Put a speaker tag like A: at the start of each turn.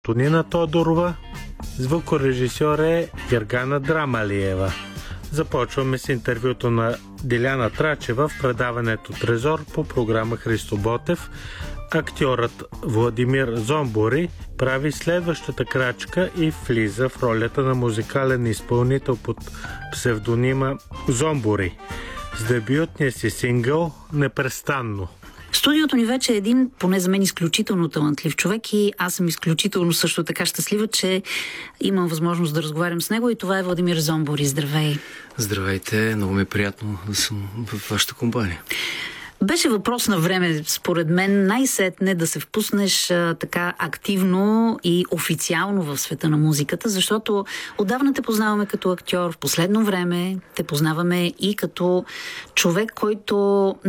A: Тонина Тодорова, звукорежисьор е Гергана Драмалиева. Започваме с интервюто на Диляна Трачева в предаването Трезор по програма Христо Ботев. Актьорът Владимир Зомбори прави следващата крачка и влиза в ролята на музикален изпълнител под псевдонима Зомбори с дебютния си сингъл "Непрестанно".
B: В студиото ни вече е един, поне за мен, изключително талантлив човек и аз съм изключително също така щастлива, че имам възможност да разговарям с него и това е Владимир Зомбори. Здравей!
C: Здравейте, много ми е приятно да съм в вашата компания.
B: Беше въпрос на време, според мен, най-сетне да се впуснеш така активно и официално в света на музиката, защото отдавна те познаваме като актьор, в последно време те познаваме и като човек, който